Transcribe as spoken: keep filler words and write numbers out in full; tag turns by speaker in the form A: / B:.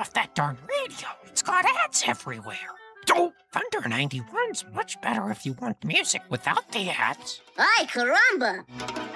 A: off that darn radio. It's got ads everywhere. Oh, Thunder ninety-one's much better if you want music without the ads.
B: Ay, caramba!